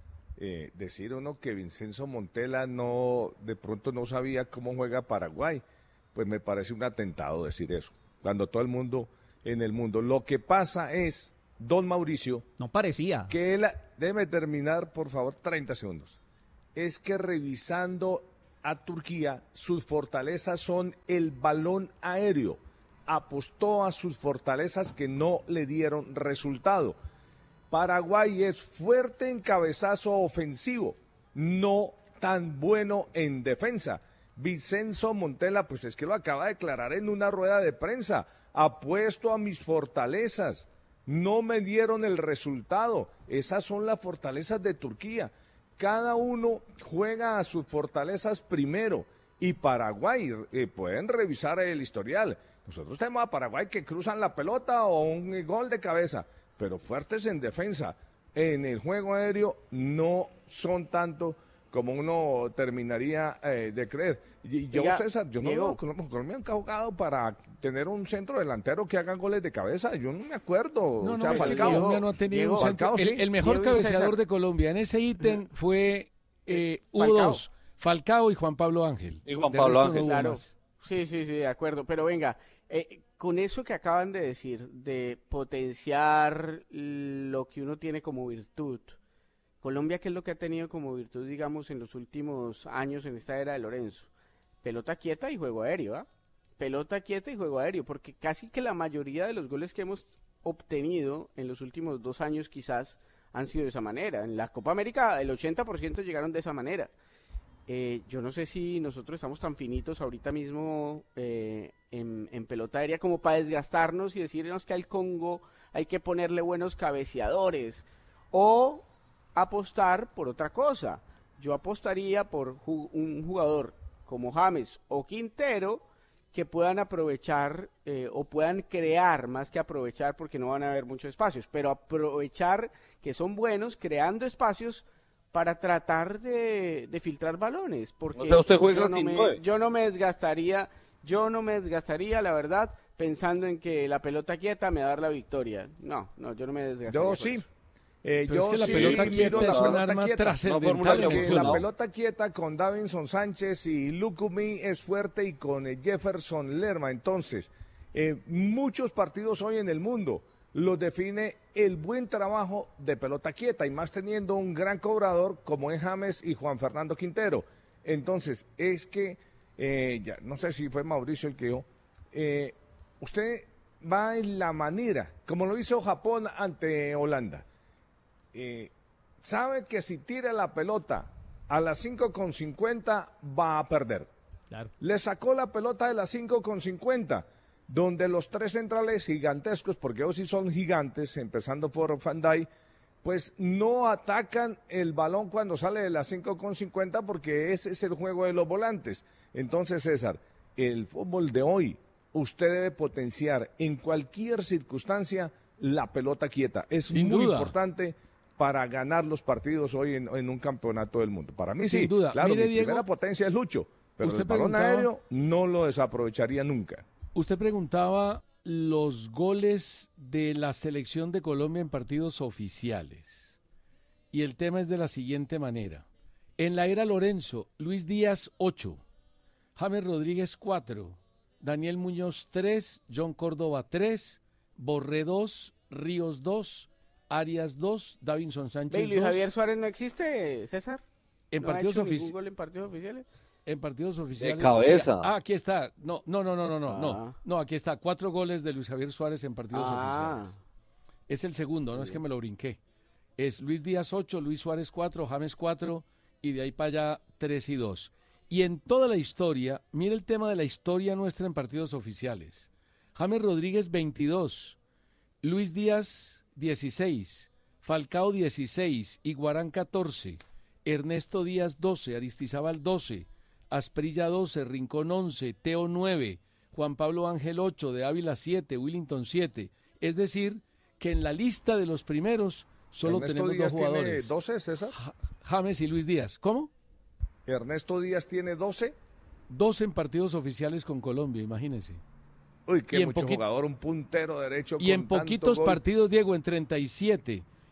B: eh, decir uno que Vincenzo Montella no, de pronto no sabía cómo juega Paraguay, pues me parece un atentado decir eso, cuando todo el mundo en el mundo. Lo que pasa es, don Mauricio...
E: No parecía.
B: Que él, déjeme terminar, por favor, treinta segundos. Es que revisando a Turquía, sus fortalezas son el balón aéreo. Apostó a sus fortalezas que no le dieron resultado. Paraguay es fuerte en cabezazo ofensivo, no tan bueno en defensa. Vincenzo Montella, pues es que lo acaba de declarar en una rueda de prensa. Apuesto a mis fortalezas, no me dieron el resultado. Esas son las fortalezas de Turquía. Cada uno juega a sus fortalezas primero. Y Paraguay, eh, pueden revisar el historial. Nosotros tenemos a Paraguay que cruzan la pelota o un gol de cabeza, pero fuertes en defensa. En el juego aéreo no son tanto como uno terminaría eh, de creer. Y yo,
L: Diga,
B: César, yo no
L: Diego.
B: veo Colombia ha jugado para tener un centro delantero que haga goles de cabeza. Yo no me acuerdo.
A: No,
B: o
A: no,
B: sea,
A: es que
B: Falcao,
A: Colombia no ha tenido
B: Diego,
A: un centro.
B: Falcao, sí.
A: el, el mejor
L: Diego y
A: cabeceador
L: César.
A: de Colombia en ese ítem fue eh, hubo
L: Falcao.
A: dos, Falcao y Juan Pablo Ángel.
D: Y Juan
A: De
D: Pablo
A: resto no
D: Ángel.
A: hubo
L: Claro.
A: más.
L: Sí, sí, sí, de acuerdo. Pero venga, eh, con eso que acaban de decir, de potenciar lo que uno tiene como virtud, Colombia, ¿qué es lo que ha tenido como virtud, digamos, en los últimos años en esta era de Lorenzo? Pelota quieta y juego aéreo, ¿ah? Pelota quieta y juego aéreo, porque casi que la mayoría de los goles que hemos obtenido en los últimos dos años quizás han sido de esa manera. En la Copa América el ochenta por ciento llegaron de esa manera. Eh, yo no sé si nosotros estamos tan finitos ahorita mismo eh, en, en pelota aérea como para desgastarnos y decirnos que al Congo hay que ponerle buenos cabeceadores o apostar por otra cosa. Yo apostaría por ju- un jugador como James o Quintero que puedan aprovechar eh, o puedan crear más que aprovechar, porque no van a haber muchos espacios, pero aprovechar que son buenos creando espacios para tratar de, de filtrar balones, porque
D: O sea, usted juega
L: yo no
D: sin
L: me,
D: nueve.
L: yo no me desgastaría, yo no me desgastaría, la verdad, pensando en que la pelota quieta me va a dar la victoria. No, no, yo no me desgastaría.
B: Yo
L: por
B: sí.
L: eso.
B: Eh,
A: Pero
B: yo
A: es que la
B: sí
A: pelota
B: miro
A: quieta
B: la
A: es un
B: pelota
A: arma
B: quieta.
A: trascendental
D: No,
A: en el
B: Que
D: fórmula
B: la
A: fútbol.
B: pelota quieta con Davinson Sánchez y Lucumí es fuerte y con eh, Jefferson Lerma. Entonces, eh, muchos partidos hoy en el mundo los define el buen trabajo de pelota quieta y más teniendo un gran cobrador como es James y Juan Fernando Quintero. Entonces, es que, eh, ya no sé si fue Mauricio el que dijo, eh, usted va en la manera, como lo hizo Japón ante Holanda. Eh, sabe que si tira la pelota a las cinco con cincuenta va a perder.
E: Claro.
B: Le sacó la pelota de las cinco con cincuenta, donde los tres centrales gigantescos, porque ellos sí son gigantes, empezando por Van Dijk, pues no atacan el balón cuando sale de las cinco con cincuenta porque ese es el juego de los volantes. Entonces, César, el fútbol de hoy, usted debe potenciar en cualquier circunstancia la pelota quieta. Es
A: Sin
B: muy
A: duda.
B: importante para ganar los partidos hoy en, en un campeonato del mundo. Para mí
A: Sin
B: sí,
A: duda.
B: claro,
A: Mire,
B: mi
A: Diego,
B: primera potencia es Lucho, pero
A: usted
B: el balón
A: preguntaba-
B: aéreo no lo desaprovecharía nunca.
A: Usted preguntaba los goles de la selección de Colombia en partidos oficiales. Y el tema es de la siguiente manera. En la era Lorenzo, Luis Díaz ocho, James Rodríguez cuatro, Daniel Muñoz tres, John Córdoba tres, Borré dos, Ríos dos, Arias dos, Davinson
L: Ve,
A: Sánchez
L: ¿y Luis
A: dos.
L: Javier Suárez no existe, César?
A: En
L: ¿No ha
A: partidos
L: hecho ningún
A: oficiales.
L: gol en partidos oficiales?
A: En partidos oficiales.
D: cabeza.
A: sí. Ah, aquí está. No, no, no, no, no, no,
L: Ah.
A: no. No, aquí está. Cuatro goles de Luis Javier Suárez en partidos
L: Ah.
A: oficiales. Es el segundo, no es que me lo brinqué. Es Luis Díaz ocho, Luis Suárez cuatro, James cuatro y de ahí para allá tres y dos. Y en toda la historia, mire el tema de la historia nuestra en partidos oficiales. James Rodríguez veintidós, Luis Díaz dieciséis, Falcao dieciséis, Iguarán catorce, Ernesto Díaz doce, Aristizábal doce, Asprilla doce, Rincón once, Teo nueve, Juan Pablo Ángel ocho, de Ávila siete, Willington siete. Es decir, que en la lista de los primeros solo
B: Ernesto
A: tenemos
B: Díaz
A: dos jugadores.
B: tiene doce, César.
A: Ja- James y Luis Díaz. ¿Cómo?
B: Ernesto Díaz tiene doce.
A: Dos en partidos oficiales con Colombia, imagínense.
B: Uy, qué
A: Y en
B: mucho
A: poqui-
B: jugador, un puntero derecho
A: Y
B: con
A: en
B: tanto
A: poquitos
B: gol.
A: partidos, Diego, en treinta y siete.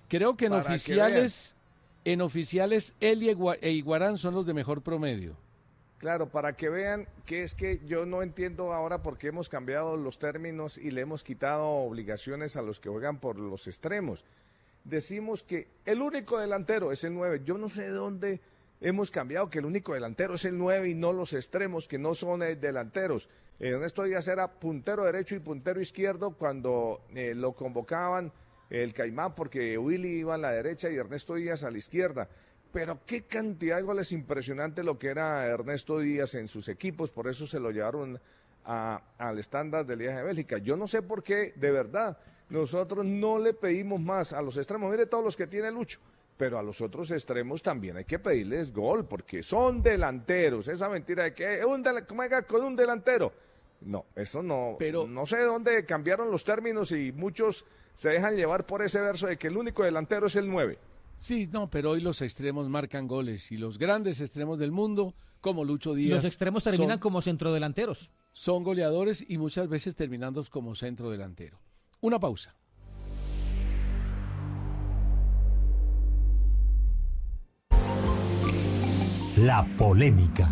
A: Creo que en
B: Para que
A: oficiales, en oficiales, él y Igua- e Iguarán son los de mejor promedio.
B: Claro, para que vean que es que yo no entiendo ahora por qué hemos cambiado los términos y le hemos quitado obligaciones a los que juegan por los extremos. Decimos que el único delantero es el nueve. Yo no sé de dónde hemos cambiado que el único delantero es el nueve y no los extremos que no son eh, delanteros. Eh, Ernesto Díaz era puntero derecho y puntero izquierdo cuando eh, lo convocaban el Caimán porque Willy iba a la derecha y Ernesto Díaz a la izquierda. Pero qué cantidad de goles impresionante lo que era Ernesto Díaz en sus equipos, por eso se lo llevaron a, al estándar de Liga de Bélgica. Yo no sé por qué, de verdad, nosotros no le pedimos más a los extremos. Mire todos los que tiene Lucho, pero a los otros extremos también hay que pedirles gol, porque son delanteros. Esa mentira de que un del- ¿cómo haga con un delantero? No, eso no,
A: Pero-
B: no sé de dónde cambiaron los términos y muchos se dejan llevar por ese verso de que el único delantero es el nueve.
A: Sí, no, pero hoy los extremos marcan goles y los grandes extremos del mundo, como Lucho Díaz,
E: Los extremos terminan
A: son,
E: como centrodelanteros.
A: son goleadores y muchas veces terminando como centro delantero. Una pausa.
G: La polémica.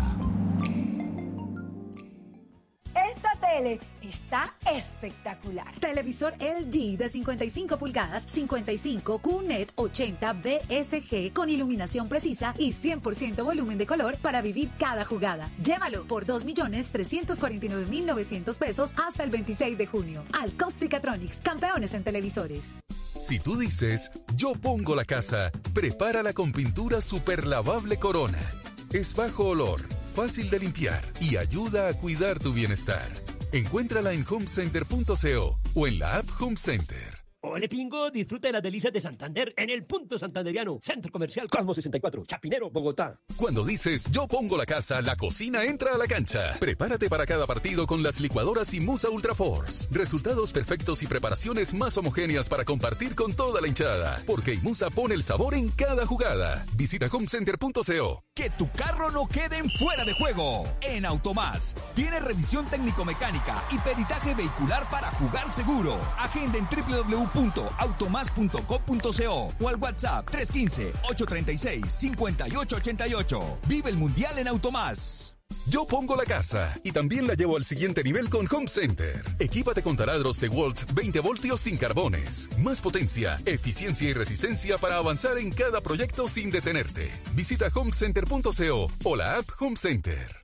H: Esta tele está espectacular. Televisor L G de cincuenta y cinco pulgadas, cincuenta y cinco Q N E T ochenta B S G con iluminación precisa y cien por ciento volumen de color para vivir cada jugada. Llévalo por dos millones trescientos cuarenta y nueve mil novecientos pesos hasta el veintiséis de junio. Alcosticatronics, campeones en televisores.
I: Si tú dices, yo pongo la casa, prepárala con pintura super lavable Corona. Es bajo olor, fácil de limpiar y ayuda a cuidar tu bienestar. Encuéntrala en home center punto co o en la app Home Center.
M: Ole Pingo, disfruta de las delicias de Santander en el Punto Santanderiano, Centro Comercial Cosmos sesenta y cuatro, Chapinero, Bogotá.
I: Cuando dices yo pongo la casa, la cocina entra a la cancha. Prepárate para cada partido con las licuadoras Imusa Ultra Force. Resultados perfectos y preparaciones más homogéneas para compartir con toda la hinchada. Porque Imusa pone el sabor en cada jugada. Visita home center punto co.
J: Que tu carro no quede en fuera de juego. En Automás tiene revisión técnico-mecánica y peritaje vehicular para jugar seguro. Agenda en doble u doble u doble u punto automás punto com punto co o al WhatsApp tres uno cinco, ocho tres seis, cinco ocho ocho ocho. Vive el Mundial en Automás.
I: Yo pongo la casa y también la llevo al siguiente nivel con Home Center. Equípate con taladros de Walt veinte voltios sin carbones. Más potencia, eficiencia y resistencia para avanzar en cada proyecto sin detenerte. Visita home center punto co o la app Home Center.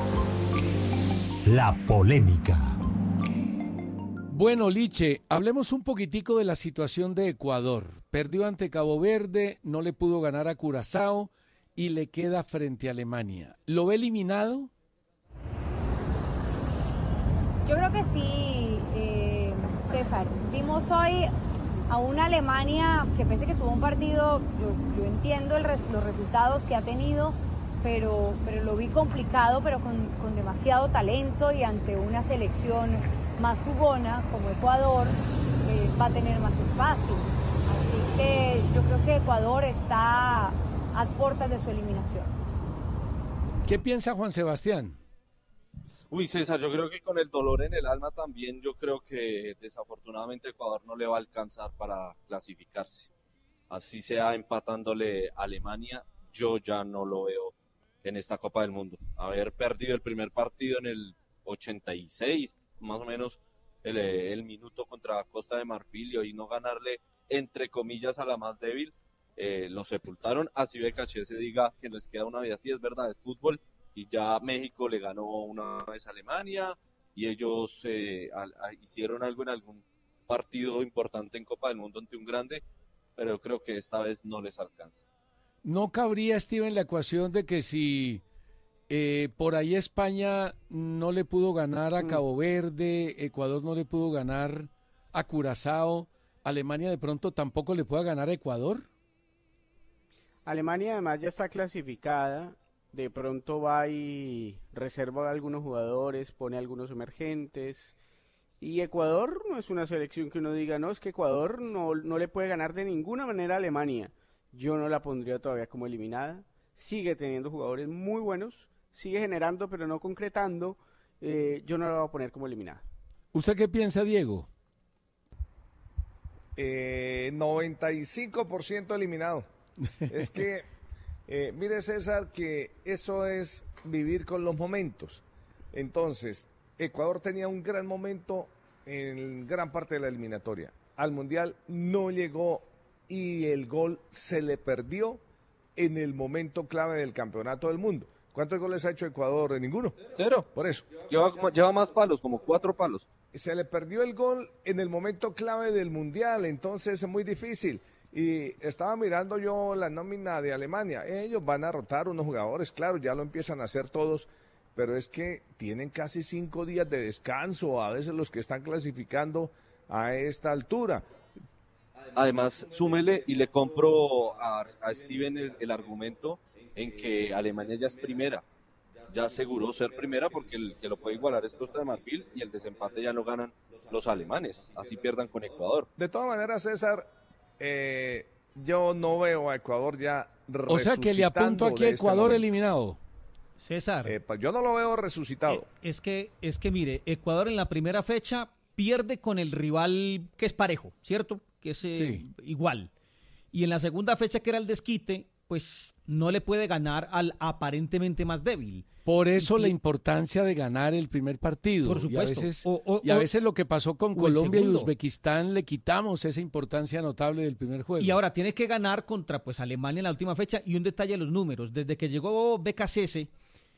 G: La polémica.
A: Bueno, Liche, hablemos un poquitico de la situación de Ecuador. Perdió ante Cabo Verde, no le pudo ganar a Curazao y le queda frente a Alemania. ¿Lo ve eliminado?
C: Yo creo que sí, eh, César. Vimos hoy a una Alemania que pese que tuvo un partido, yo, yo entiendo el res, los resultados que ha tenido, pero, pero lo vi complicado, pero con, con demasiado talento y ante una selección más jugona como Ecuador, eh, va a tener más espacio. Así que yo creo que Ecuador está a puertas de su eliminación.
A: ¿Qué piensa Juan Sebastián?
D: Uy, César, yo creo que con el dolor en el alma también, yo creo que desafortunadamente Ecuador no le va a alcanzar para clasificarse. Así sea empatándole a Alemania, yo ya no lo veo en esta Copa del Mundo. Haber perdido el primer partido en el ochenta y seis, más o menos el, el minuto contra Costa de Marfil y hoy no ganarle, entre comillas, a la más débil, eh, lo sepultaron. Así Becaché se diga que nos queda una vida, sí es verdad, es fútbol, y ya México le ganó una vez a Alemania y ellos eh, a, a, hicieron algo en algún partido importante en Copa del Mundo ante un grande, pero yo creo que esta vez no les alcanza.
A: ¿No cabría, Steven, la ecuación de que si eh, por ahí España no le pudo ganar a Cabo Verde, Ecuador no le pudo ganar a Curazao, Alemania de pronto tampoco le pueda ganar a Ecuador?
L: Alemania además ya está clasificada, de pronto va y reserva a algunos jugadores, pone a algunos emergentes, y Ecuador no es una selección que uno diga, no, es que Ecuador no, no le puede ganar de ninguna manera a Alemania. Yo no la pondría todavía como eliminada, sigue teniendo jugadores muy buenos, sigue generando pero no concretando, eh, yo no la voy a poner como eliminada.
A: ¿Usted qué piensa, Diego?
B: Eh, noventa y cinco por ciento eliminado. Es que, eh, mire César, que eso es vivir con los momentos. Entonces, Ecuador tenía un gran momento en gran parte de la eliminatoria. Al Mundial no llegó y el gol se le perdió en el momento clave del campeonato del mundo. ¿Cuántos goles ha hecho Ecuador? Ninguno.
D: Cero.
B: Por eso.
D: Lleva, lleva más palos, como cuatro palos.
B: Se le perdió el gol en el momento clave del Mundial, entonces es muy difícil. Y estaba mirando yo la nómina de Alemania. Ellos van a rotar unos jugadores, claro, ya lo empiezan a hacer todos, pero es que tienen casi cinco días de descanso, a veces los que están clasificando a esta altura.
D: Además, súmele y le compro a, a Steven el, el argumento en que Alemania ya es primera. Ya aseguró ser primera porque el que lo puede igualar es Costa de Marfil y el desempate ya no ganan los alemanes, así pierdan con Ecuador.
B: De todas maneras, César, eh, yo no veo a Ecuador ya resucitando.
A: O sea que le apunto aquí a Ecuador
B: este
A: eliminado.
E: César.
B: Eh, yo no lo veo resucitado.
E: Eh, es que, es que mire, Ecuador en la primera fecha pierde con el rival que es parejo, ¿cierto? Que es eh,
A: Sí.
E: igual. Y en la segunda fecha, que era el desquite, pues no le puede ganar al aparentemente más débil.
A: Por eso
E: Y-
A: la importancia de ganar el primer partido.
E: Por supuesto.
A: Y a veces,
E: O- o-
A: y a
E: o-
A: veces lo que pasó con
E: o el
A: Colombia y
E: segundo.
A: Uzbekistán le quitamos esa importancia notable del primer juego.
E: Y ahora tiene que ganar contra pues Alemania en la última fecha. Y un detalle de los números. Desde que llegó B K C S,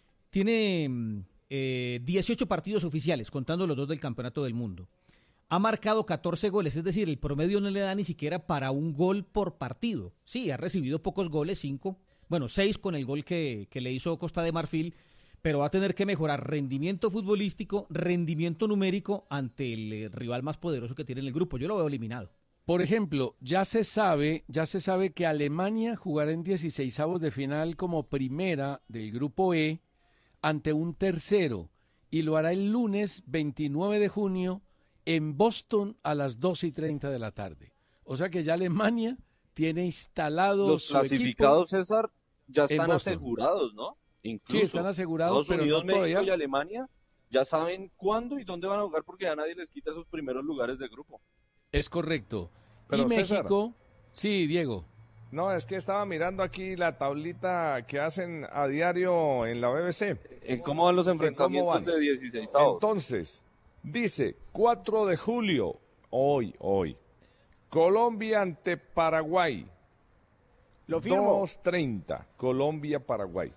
E: tiene mm, eh, dieciocho partidos oficiales, contando los dos del Campeonato del Mundo. Ha marcado catorce goles, es decir, el promedio no le da ni siquiera para un gol por partido. Sí, ha recibido pocos goles, cinco, bueno, seis con el gol que, que le hizo Costa de Marfil, pero va a tener que mejorar rendimiento futbolístico, rendimiento numérico ante el eh, rival más poderoso que tiene en el grupo. Yo lo veo eliminado.
A: Por ejemplo, ya se sabe, ya se sabe que Alemania jugará en dieciseisavos de final como primera del grupo E ante un tercero y lo hará el lunes veintinueve de junio en Boston a las doce y treinta de la tarde. O sea que ya Alemania tiene instalado
D: Los
A: su
D: clasificados,
A: equipo
D: César, ya
A: en
D: están
A: Boston.
D: asegurados, ¿no? Incluso
A: Sí, están asegurados,
D: Estados
A: pero
D: Unidos,
A: no
D: México
A: todavía.
D: y Alemania ya saben cuándo y dónde van a jugar porque ya nadie les quita sus primeros lugares de grupo.
A: Es correcto.
B: Pero,
A: y
B: César,
A: México, sí, Diego.
B: No, es que estaba mirando aquí la tablita que hacen a diario en la B B C.
D: ¿En cómo van los enfrentamientos
B: van?
D: de dieciseisavos?
B: Entonces, dice, cuatro de julio, hoy, hoy, Colombia ante Paraguay.
L: Lo firmo.
B: dos treinta, Colombia-Paraguay.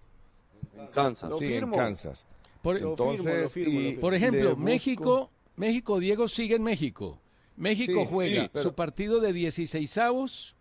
D: En Kansas.
L: Lo
B: Sí,
L: firmo.
B: en Kansas.
A: Por,
L: Lo firmo, lo firmo, lo
B: y
L: firmo.
A: por
B: le
A: ejemplo,
B: busco-
A: México, México, Diego sigue en México. México
B: Sí,
A: juega
B: sí, pero-
A: su partido de dieciseisavos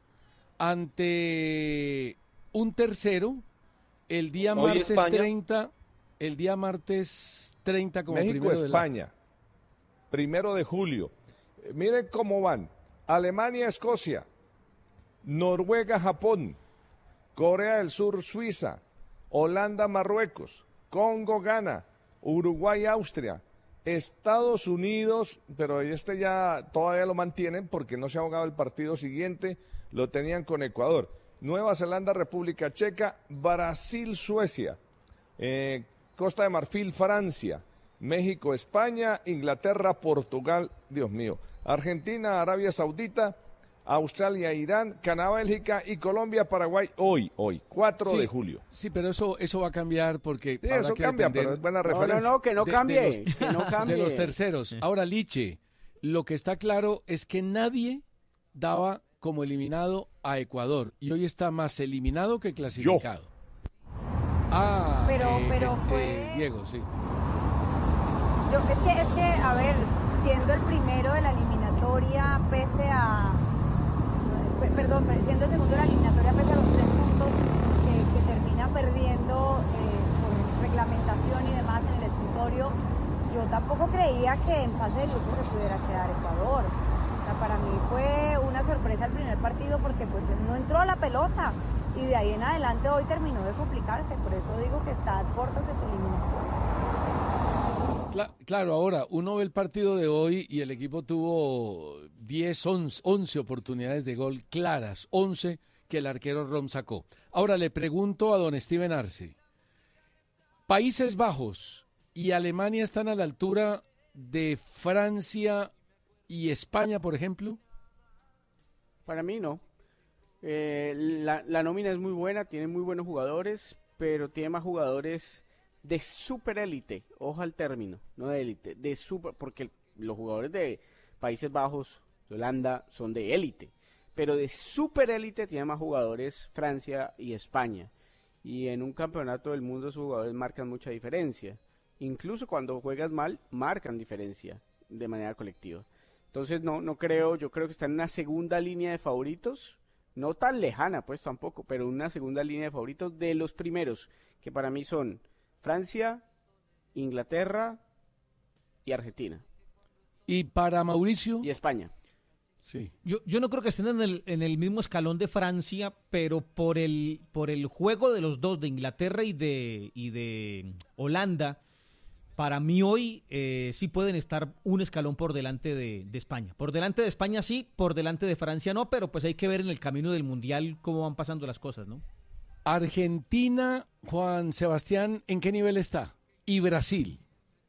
A: ante un tercero el día
D: Hoy
A: martes
D: España.
A: treinta, el día martes treinta como primero de la-
B: México-España, primero de julio. Eh, Miren cómo van. Alemania-Escocia, Noruega-Japón, Corea del Sur-Suiza, Holanda-Marruecos, Congo-Ghana, Uruguay-Austria, Estados Unidos, pero este ya todavía lo mantienen porque no se ha jugado el partido siguiente, lo tenían con Ecuador. Nueva Zelanda, República Checa, Brasil, Suecia, eh, Costa de Marfil, Francia, México, España, Inglaterra, Portugal, Dios mío, Argentina, Arabia Saudita, Australia, Irán, Canadá, Bélgica y Colombia, Paraguay, hoy, hoy, cuatro
A: Sí,
B: de julio.
A: Sí, pero eso, eso va a cambiar porque
B: Sí,
A: habrá
B: eso
A: que
B: cambia,
A: depender
B: pero es buena
L: No, no,
B: referencia.
L: no, que no
A: de- de
L: cambie,
A: los-
L: que no cambie.
A: de los terceros. Ahora, Liche, lo que está claro es que nadie daba como eliminado a Ecuador y hoy está más eliminado que clasificado. Ah,
C: Pero-
A: eh,
C: pero
A: este,
C: fue-
A: Diego, sí.
C: Yo, es que, es que, a ver, siendo el primero de la eliminatoria, pese a. pe- Perdón, pero siendo el segundo de la eliminatoria, pese a los tres puntos que, que termina perdiendo eh, por reglamentación y demás en el escritorio, yo tampoco creía que en fase de grupo se pudiera quedar Ecuador. O sea, para mí fue una sorpresa el primer partido porque pues no entró a la pelota y de ahí en adelante hoy terminó de complicarse. Por eso digo que está corto que su eliminación.
A: Cla- claro, ahora uno ve el partido de hoy y el equipo tuvo diez, once, once oportunidades de gol claras, once que el arquero Rom sacó. Ahora le pregunto a don Steven Arce, Países Bajos y Alemania están a la altura de Francia y España, por ejemplo.
L: Para mí no. Eh, la, la nómina es muy buena, tiene muy buenos jugadores, pero tiene más jugadores de super élite, ojo al término, no de élite, de super, porque los jugadores de Países Bajos, de Holanda, son de élite, pero de super élite tiene más jugadores Francia y España, y en un campeonato del mundo esos jugadores marcan mucha diferencia, incluso cuando juegas mal, marcan diferencia de manera colectiva. Entonces no, no creo, yo creo que está en una segunda línea de favoritos, no tan lejana pues tampoco, pero una segunda línea de favoritos de los primeros, que para mí son Francia, Inglaterra y Argentina.
A: ¿Y para Mauricio?
L: Y España.
A: Sí.
E: Yo, yo no creo que estén en el, en el mismo escalón de Francia, pero por el, por el juego de los dos, de Inglaterra y de, y de Holanda, para mí hoy eh, sí pueden estar un escalón por delante de, de España. Por delante de España sí, por delante de Francia no, pero pues hay que ver en el camino del Mundial cómo van pasando las cosas, ¿no?
A: Argentina, Juan Sebastián, ¿en qué nivel está? Y Brasil.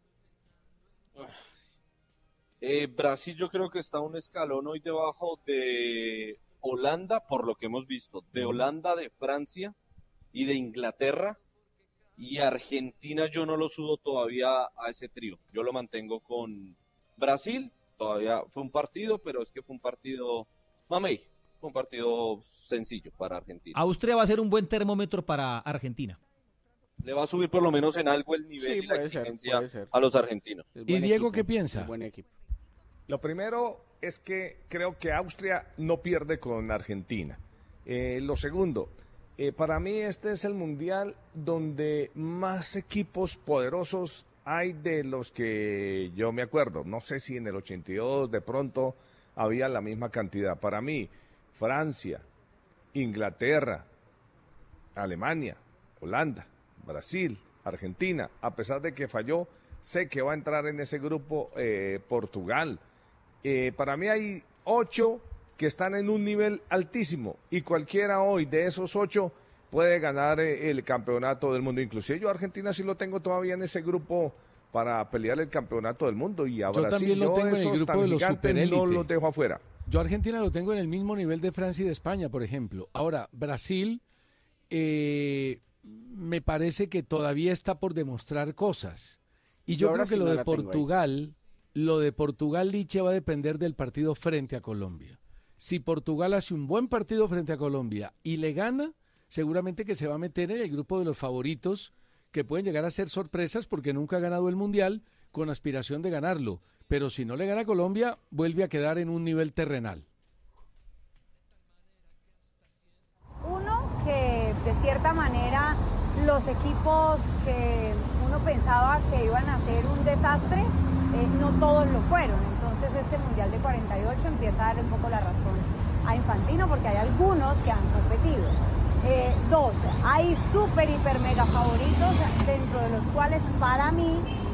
D: Eh, Brasil yo creo que está un escalón hoy debajo de Holanda, por lo que hemos visto, de Holanda, de Francia y de Inglaterra. Y Argentina yo no lo subo todavía a ese trío. Yo lo mantengo con Brasil. Todavía fue un partido, pero es que fue un partido mamey. Fue un partido sencillo para Argentina.
E: Austria va a ser un buen termómetro para Argentina.
D: Le va a subir por lo menos en algo el nivel
L: Sí,
D: y la
L: puede ser,
D: exigencia
L: puede ser.
D: a los argentinos.
L: Es
A: ¿Y
L: buen
A: Diego
L: equipo,
A: qué piensa?
L: es buen equipo.
B: Lo primero es que creo que Austria no pierde con Argentina. Eh, lo segundo, eh, para mí este es el mundial donde más equipos poderosos hay de los que yo me acuerdo. No sé si en el ochenta y dos de pronto había la misma cantidad. Para mí, Francia, Inglaterra, Alemania, Holanda, Brasil, Argentina, a pesar de que falló, sé que va a entrar en ese grupo eh, Portugal. Eh, para mí hay ocho que están en un nivel altísimo y cualquiera hoy de esos ocho puede ganar eh, el campeonato del mundo. Inclusive yo a Argentina sí lo tengo todavía en ese grupo para pelear el campeonato del mundo y a
A: Yo
B: Brasil
A: también lo
B: yo
A: tengo en el
B: esos
A: grupo
B: tan
A: de los
B: gigantes
A: superélite.
B: no los dejo afuera.
A: Yo a Argentina lo tengo en el mismo nivel de Francia y de España, por ejemplo. Ahora, Brasil eh, me parece que todavía está por demostrar cosas. Y yo,
L: Yo
A: creo
L: ahora
A: que
L: sí
A: lo
L: no
A: de
L: la tengo ahí.
A: Portugal, lo de Portugal, Liche, va a depender del partido frente a Colombia. Si Portugal hace un buen partido frente a Colombia y le gana, seguramente que se va a meter en el grupo de los favoritos que pueden llegar a ser sorpresas porque nunca ha ganado el Mundial con aspiración de ganarlo. Pero si no le gana a Colombia, vuelve a quedar en un nivel terrenal.
C: Uno, que de cierta manera los equipos que uno pensaba que iban a ser un desastre, eh, no todos lo fueron. Entonces este Mundial de cuarenta y ocho empieza a darle un poco la razón a Infantino porque hay algunos que han competido. Eh, dos, hay súper, hiper, mega favoritos, dentro de los cuales para mí